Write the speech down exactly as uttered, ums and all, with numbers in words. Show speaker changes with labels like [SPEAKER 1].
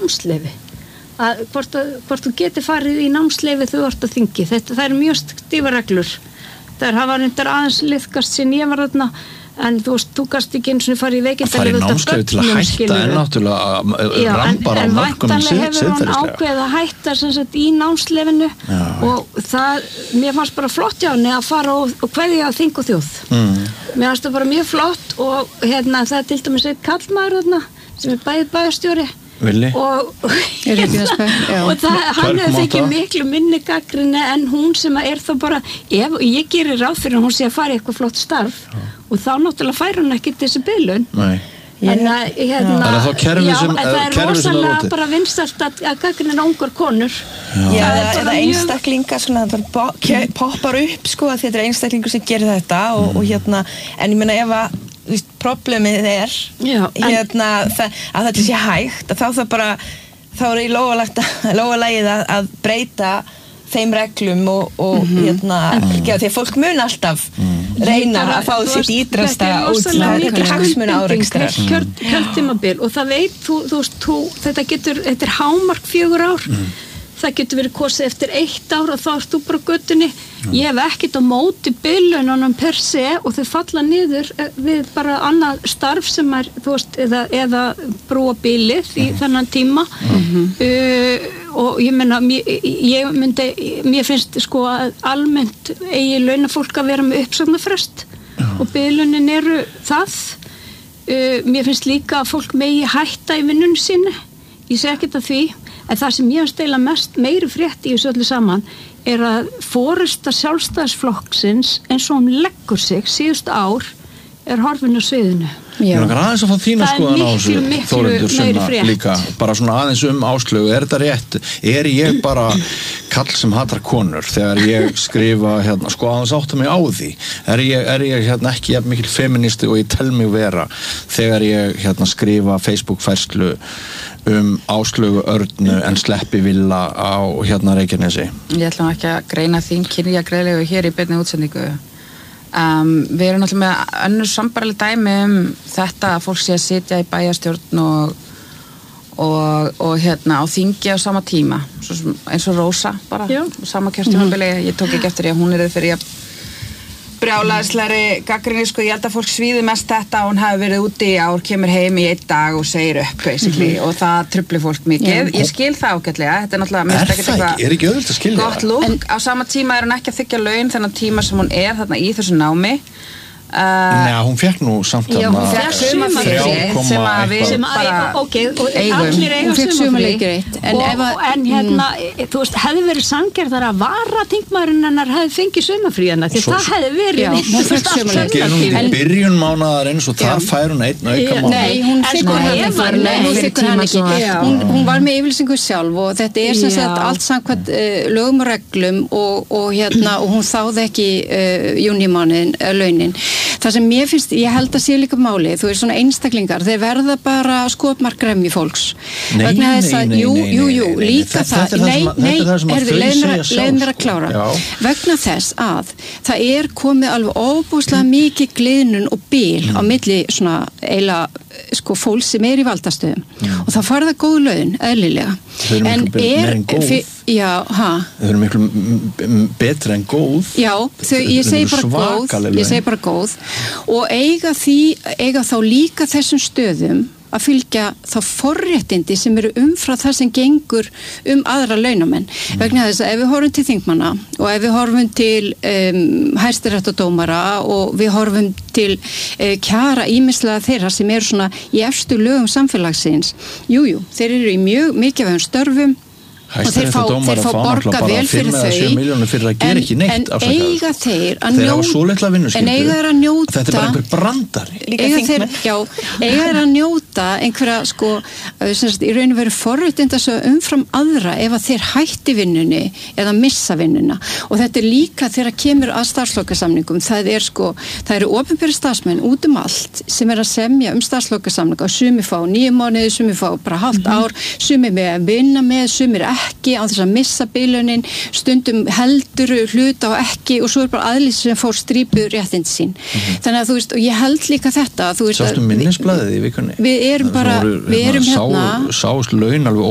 [SPEAKER 1] námsleyfi að hvort, að, hvort þú getur farið í námsleyfi þú ert að þingi, þetta það er mjög stífa reglur, það hafa reyndar aðeins liðkast sín ég var þarna en þú veist, þú gast ekki eins og farið í veikindaleyfi
[SPEAKER 2] að farið námsleyfi til að hætta er náttúrulega rambar á mörgum
[SPEAKER 1] en væntanlega hefur hann ákveðið að hætta sem sagt í námsleyfinu já, og það, mér fannst bara flott hjá henni að fara og, og kveðja að þing og þjóð mm. mér fannst það bara mjög flott og hérna það er til dæmis eitt kallmaður þarna sem er bæði bæjarstjóri
[SPEAKER 2] Villi
[SPEAKER 1] og, og það, hann hefur fengið miklu minni gagnrýni en hún sem er þá bara ef, ég gerir ráð fyrir að hún sé að fara í eitthvað flott starf já. Og þá náttúrulega fær hún ekki þessi bilun en að hérna já, já, sem, það er rosalega bara vinstast að, að gagnrýna ungar konur
[SPEAKER 3] já, já eða einstaklingar svona það poppar upp sko að þetta er einstaklingur sem gerir þetta og, mm. og hérna en ég meina ef að problemið er já, hérna, það, að þetta sé hægt að þá það bara þá er í lógalægið að, að breyta þeim reglum og, og mm-hmm. hérna, ekki að því að fólk mun alltaf mm. reyna að fá sitt ídrasta útslag þetta er hagsmuna árekstrar
[SPEAKER 1] kjörtímabil og það veit þú, þú, þú, þetta getur, þetta er hámark fjögur ár mm. það getur verið kosið eftir eitt ár og þá ert þú bara á götunni mm. ég hef ekkert á móti bilununum per se og þau falla niður við bara annað starf sem er þú veist, eða, eða brúa bilið í mm. þennan tíma mm-hmm. uh, og ég meina mér, ég myndi, mér finnst sko að almennt eigi launafólk að vera með uppsagnarfrest mm. og bilunin eru það uh, mér finnst líka að fólk megi hætta í vinnunum sinni ég segi ekkert að því en það sem ég stela mest meiri frétt í þessu öllu saman er að forysta sjálfstæðisflokksins eins og hún leggur sig síðust ár er horfin á sviðinu.
[SPEAKER 2] Ég langar aðeins að fá þína skoðan á þessu Þórhildur Sunna líka, bara svona aðeins um Áslaugu, er þetta rétt? Er ég bara kall sem hatar konur þegar ég skrifa hérna, sko aðeins átta mig á því? Er ég, er ég hérna ekki jafn mikil feministi og ég tel mig vera þegar ég hérna skrifa Facebook-færslu um Áslaugu Örnu en sleppi Villa á hérna Reykjanesi?
[SPEAKER 4] Ég ætla ekki að greina þín kynjagreiðlegu hér í beinni útsendingu. Um, við erum náttúrulega með önnur sambarileg dæmi um þetta að fólk sé að sitja í bæjarstjórn og, og, og hérna á þingi á sama tíma svo, eins og Rósa bara Já. Sama kjörtímabili, mm-hmm. ég tók ekki eftir því að hún er fyrir að brjálæðislegri gagnrýni sko, ég held að fólk svíði mest þetta hún hafi verið úti í ár, kemur heim í einn dag og segir upp basically mm-hmm. og það trufli fólk mikið, yeah. ég skil það ágætlega þetta er náttúrulega
[SPEAKER 2] er það ekki, er ekki öðvöld að skilja
[SPEAKER 4] gott lúk, en á sama tíma er hún ekki að þiggja laun þennan tíma sem hún er þarna í þessu námi Uh,
[SPEAKER 2] Nei, hún fekk nú samt
[SPEAKER 4] já, hún fekk sumarfrí sem að við
[SPEAKER 1] sem
[SPEAKER 4] bara
[SPEAKER 1] okay, allir eiga sumarfrí
[SPEAKER 4] en,
[SPEAKER 1] og, en hérna, mm. þú veist, hefði verið sanngjarnara að vara þingmaðurinn hennar hefði fengið sumarfrí hennar, því það hefði verið
[SPEAKER 2] já, hún fekk sumarfrí hún í byrjun mánaðar eins og þar fær hún einn auka mánuð
[SPEAKER 5] Nei, hún þykkur hann ekki hún var með yfirlýsingu sjálf og þetta er sem sagt allt samkvæmt lögum og reglum og hún þáði ekki júnímánuðin launin Það sem mér finnst, ég held að sé líka máli, þú veist svona einstaklingar, þeir verða bara skopmark gremju fólks.
[SPEAKER 2] Nei,
[SPEAKER 5] Vegna þess
[SPEAKER 2] nei,
[SPEAKER 5] að,
[SPEAKER 2] nei,
[SPEAKER 5] jú,
[SPEAKER 2] nei,
[SPEAKER 5] jú, jú,
[SPEAKER 2] nei,
[SPEAKER 5] líka
[SPEAKER 2] þetta,
[SPEAKER 5] það, nei, nei, herðu, leið mér að klára.
[SPEAKER 2] Já.
[SPEAKER 5] Vegna þess að það er komið alveg ofbúslega mikið gliðnun og bil mm. á milli svona eiginlega sko fólk sem er í valdastöðum mm. og það farða góð laun, eðlilega.
[SPEAKER 2] Þau eru miklu meira en góð.
[SPEAKER 5] Fyr, já, ha?
[SPEAKER 2] Þau eru miklu betra en góð.
[SPEAKER 5] Já, þau, ég segi bara góð, ég segi bara góð og eiga því, eiga þá líka þessum stöðum að fylgja þá forréttindi sem eru umfram það sem gengur um aðra launamenn. Mm. Vegna þess að ef við horfum til þingmanna og ef við horfum til um, hæstaréttardómara og við horfum til uh, kjara ýmislega þeirra sem eru svona í efstu lögum samfélagsins, jújú, jú, þeir eru í mjög mikilvægum störfum og þeir fá, þeir fá borga vel fyrir þau
[SPEAKER 2] fyrir að gera ekki neitt
[SPEAKER 5] en eiga þeir að njóta en eiga þeir að njóta
[SPEAKER 2] þetta er bara einhver brandari
[SPEAKER 5] eiga þeir, já, eiga þeir að njóta einhverja sko sagt, í raun og veru forréttinda svo umfram aðra ef að þeir hætti vinnunni eða missa vinnuna og þetta er líka þegar kemur að starfslokasamningum það er sko, það eru opinberi starfsmenn út um allt sem er að semja um starfslokasamninga og sumi fá níu mánuði, sumi fá bara hálft mm-hmm. ár, sumi með að vinna með, sumi er ekki á þess að missa bilunin stundum heldur hluta og ekki og svo er bara aðlýs sem fór strípu réttindi sín mm-hmm. þannig að þú veist og ég held líka þetta
[SPEAKER 2] Sástu minnisblaðið í vikunni
[SPEAKER 5] við erum bara, við erum hérna
[SPEAKER 2] sást laun alveg